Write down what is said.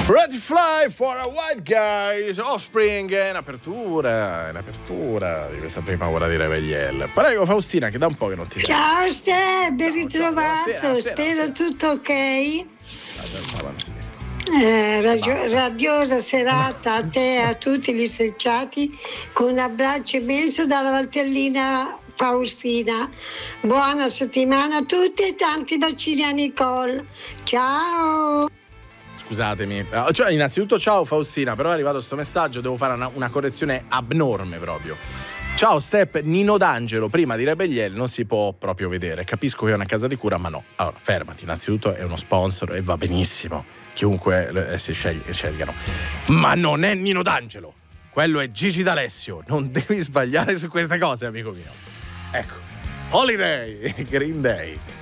Ready Fly for a White Guys, Offspring, in apertura di questa prima ora di Revegliel. Prego Faustina, che da un po' che non ti sento. Ciao Ste, ben ritrovato, Buonasera, spero tutto ok. Senza avanzare. Radiosa serata a te e a tutti gli associati, con un abbraccio immenso dalla Valtellina Faustina. Buona settimana a tutti e tanti bacini a Nicole. Ciao! Scusatemi, cioè, innanzitutto ciao Faustina, però è arrivato questo messaggio, devo fare una correzione abnorme proprio. Ciao Step, Nino D'Angelo prima di Rebelliel non si può proprio vedere, capisco che è una casa di cura, ma no. Allora fermati, innanzitutto è uno sponsor e va benissimo, chiunque si scelgano, ma non è Nino D'Angelo, quello è Gigi D'Alessio, non devi sbagliare su queste cose, amico mio. Ecco, Holiday, Green Day.